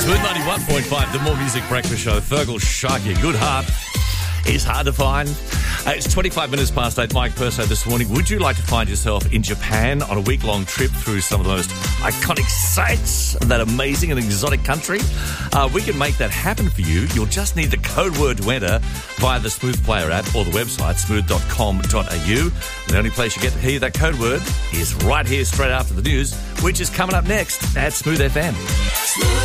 Smooth 91.5, the More Music Breakfast Show. Fergal, Sharky, good heart. Is hard to find. It's 25 minutes past 8. Mike Perso this morning. Would you like to find yourself in Japan on a week-long trip through some of the most iconic sites of that amazing and exotic country? We can make that happen for you. You'll just need the code word to enter via the Smooth Player app or the website smooth.com.au. The only place you get to hear that code word is right here straight after the news, which is coming up next at Smooth FM.